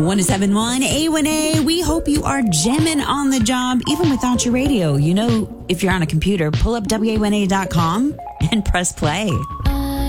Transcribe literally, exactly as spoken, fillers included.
one seven one A one A. We hope you are jamming on the job, even without your radio. You know, if you're on a computer, pull up W A one A dot com and press play.